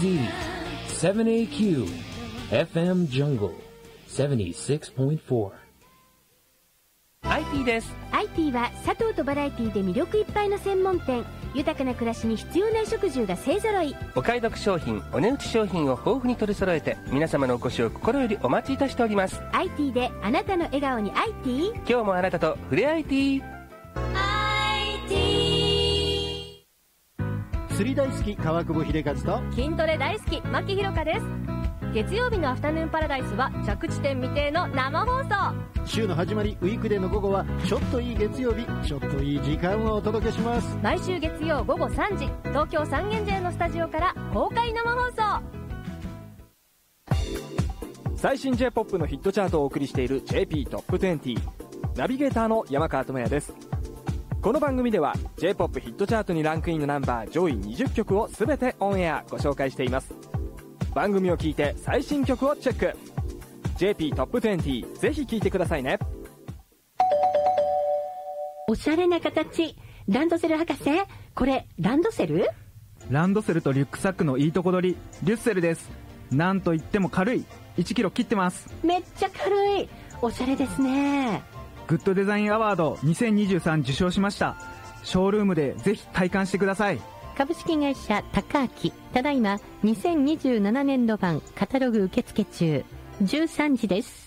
WAZZ 7AQ FM Jungle 76.4。 IT です。 IT は佐藤とバラエティで魅力いっぱいの専門店。豊かな暮らしに必要な食住が勢ぞろい。 お買い得商品、お値打ち商品を豊富に取り揃えて、皆様のお越しを心よりお待ちいたしております。 IT であなたの笑顔に IT。 今日もあなたと触れ IT。 釣り大好き川久保秀和と筋トレ大好き牧ひろかです。月曜日のアフタヌーンパラダイスは着地点未定の生放送。 週の始まりウィークデーの午後はちょっといい月曜日、ちょっといい時間をお届けします。 毎週月曜午後3時、東京三軒茶屋のスタジオから公開生放送。 最新 J-POP のヒットチャートをお送りしている JP トップ20。ナビゲーターの山川智也です。この番組では J-POP ヒットチャートにランクインのナンバー上位20曲を全てオンエアご紹介しています。番組を聞いて最新曲をチェック。 JP トップ20、ぜひ聞いてくださいね。 おしゃれな形。ランドセル博士、これランドセル？ ランドセルとリュックサックのいいとこ取り、リュッセルです。なんといっても軽い。1キロ切ってます。 めっちゃ軽い。おしゃれですね。 グッドデザインアワード2023受賞しました。ショールームでぜひ体感してください。 株式会社高明、ただいま2027年度版カタログ受付中。13時です。